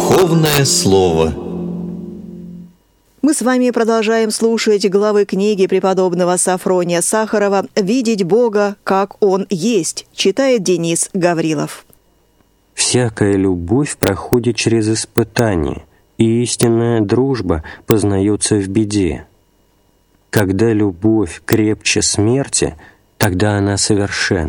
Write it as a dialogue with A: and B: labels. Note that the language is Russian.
A: Духовное слово.
B: Мы с вами продолжаем слушать главы книги преподобного Сафрония Сахарова «Видеть Бога, как Он есть», читает Денис Гаврилов.
C: «Всякая любовь проходит через испытание, и истинная дружба познается в беде. Когда любовь крепче смерти, тогда она совершенна.